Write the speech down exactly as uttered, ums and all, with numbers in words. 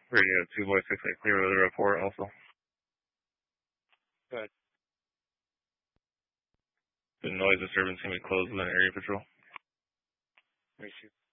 Radio two by six eight clear with a report also. Good. The noise disturbance can be closed with an area patrol. Thank you.